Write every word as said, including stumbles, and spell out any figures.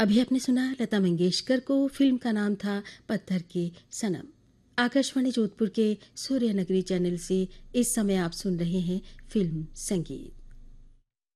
अभी आपने सुना लता मंगेशकर को, फिल्म का नाम था पत्थर के सनम। आकाशवाणी जोधपुर के सूर्य नगरी चैनल से इस समय आप सुन रहे हैं फिल्म संगीत।